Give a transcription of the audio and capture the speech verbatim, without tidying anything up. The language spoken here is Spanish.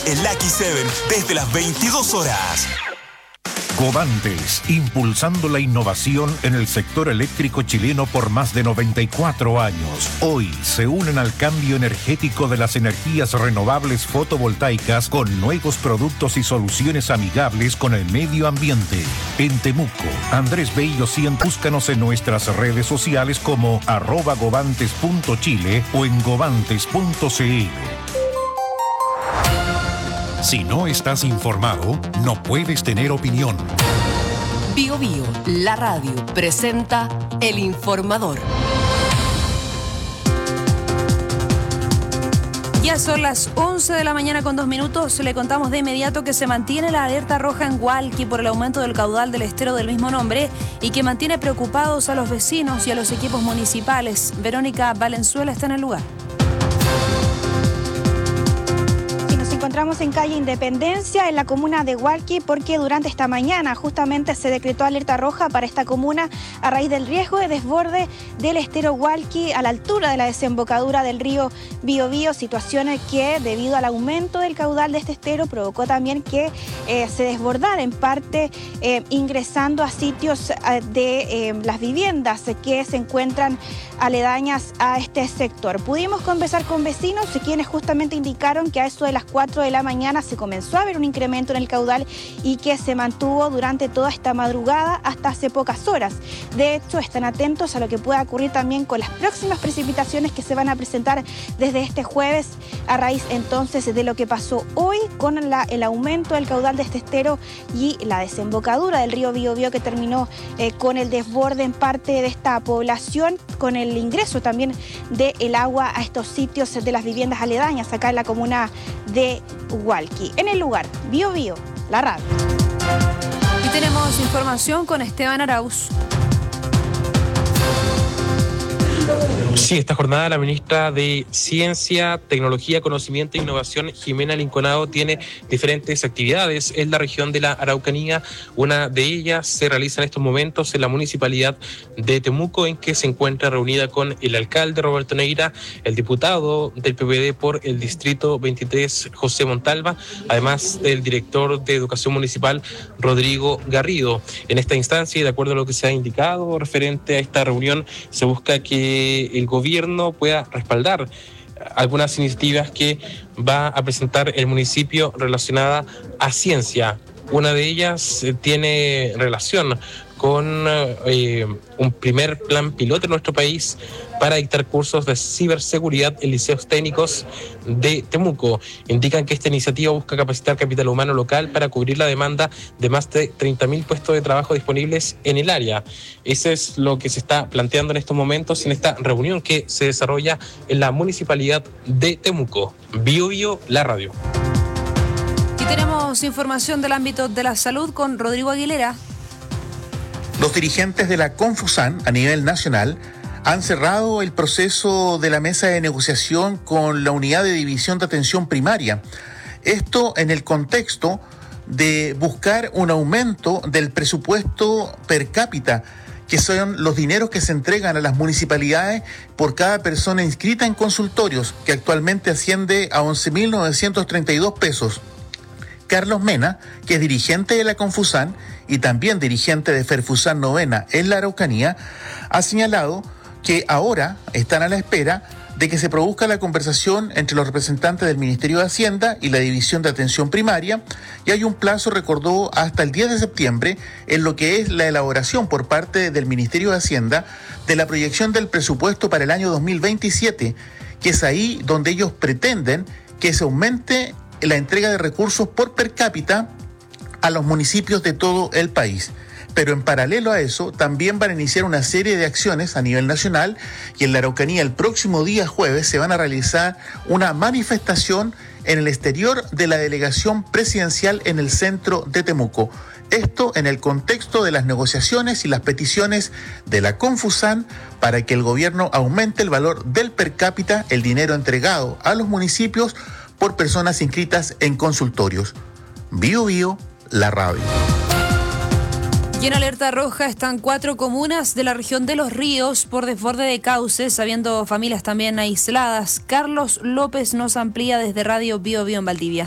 el Lucky Seven desde las veintidós horas. Covantes, impulsando la innovación en el sector eléctrico chileno por más de noventa y cuatro años. Hoy se unen al cambio energético de las energías renovables fotovoltaicas con nuevos productos y soluciones amigables con el medio ambiente. En Temuco, Andrés Bello cien, búscanos en nuestras redes sociales como arroba govantes punto chile o en govantes punto cl. Si no estás informado, no puedes tener opinión. Bio Bio, la radio, presenta El Informador. Ya son las once de la mañana con dos minutos. Le contamos de inmediato que se mantiene la alerta roja en Hualqui por el aumento del caudal del estero del mismo nombre y que mantiene preocupados a los vecinos y a los equipos municipales. Verónica Valenzuela está en el lugar. Encontramos en calle Independencia, en la comuna de Hualqui, porque durante esta mañana justamente se decretó alerta roja para esta comuna a raíz del riesgo de desborde del estero Hualqui a la altura de la desembocadura del río Biobío, situaciones que debido al aumento del caudal de este estero provocó también que eh, se desbordara en parte eh, ingresando a sitios eh, de eh, las viviendas que se encuentran aledañas a este sector. Pudimos conversar con vecinos quienes justamente indicaron que a eso de las cuatro de la mañana se comenzó a ver un incremento en el caudal y que se mantuvo durante toda esta madrugada hasta hace pocas horas. De hecho, están atentos a lo que pueda ocurrir también con las próximas precipitaciones que se van a presentar desde este jueves a raíz entonces de lo que pasó hoy con la, el aumento del caudal de este estero y la desembocadura del río Biobío que terminó eh, con el desborde en parte de esta población, con el ingreso también del agua a estos sitios de las viviendas aledañas acá en la comuna de Hualqui. En el lugar, Bio Bio, la radio. Y tenemos información con Esteban Arauz. Sí, esta jornada la ministra de Ciencia, Tecnología, Conocimiento e Innovación, Jimena Linconado, tiene diferentes actividades en la región de la Araucanía. Una de ellas se realiza en estos momentos en la municipalidad de Temuco, en que se encuentra reunida con el alcalde Roberto Neira, el diputado del P P D por el distrito veintitrés, José Montalva, además del director de Educación Municipal, Rodrigo Garrido. En esta instancia, y de acuerdo a lo que se ha indicado referente a esta reunión, se busca que el gobierno pueda respaldar algunas iniciativas que va a presentar el municipio relacionada a ciencia. Una de ellas tiene relación con eh, un primer plan piloto en nuestro país para dictar cursos de ciberseguridad en liceos técnicos de Temuco. Indican que esta iniciativa busca capacitar capital humano local para cubrir la demanda de más de treinta mil puestos de trabajo disponibles en el área. Eso es lo que se está planteando en estos momentos en esta reunión que se desarrolla en la municipalidad de Temuco. Bio Bio, la radio. Y tenemos información del ámbito de la salud con Rodrigo Aguilera. Los dirigentes de la Confusan a nivel nacional han cerrado el proceso de la mesa de negociación con la Unidad de División de Atención Primaria. Esto en el contexto de buscar un aumento del presupuesto per cápita, que son los dineros que se entregan a las municipalidades por cada persona inscrita en consultorios, que actualmente asciende a once mil novecientos treinta y dos pesos. Carlos Mena, que es dirigente de la Confusan y también dirigente de Ferfusan Novena en la Araucanía, ha señalado que ahora están a la espera de que se produzca la conversación entre los representantes del Ministerio de Hacienda y la División de Atención Primaria, y hay un plazo, recordó, hasta el diez de septiembre en lo que es la elaboración por parte del Ministerio de Hacienda de la proyección del presupuesto para el año dos mil veintisiete, que es ahí donde ellos pretenden que se aumente la entrega de recursos por per cápita a los municipios de todo el país. Pero en paralelo a eso, también van a iniciar una serie de acciones a nivel nacional, y en la Araucanía el próximo día jueves se van a realizar una manifestación en el exterior de la delegación presidencial en el centro de Temuco. Esto en el contexto de las negociaciones y las peticiones de la Confusan para que el gobierno aumente el valor del per cápita, el dinero entregado a los municipios por personas inscritas en consultorios. Bio Bio, la radio. Y en alerta roja están cuatro comunas de la región de Los Ríos por desborde de cauces, habiendo familias también aisladas. Carlos López nos amplía desde Radio Bio Bio en Valdivia.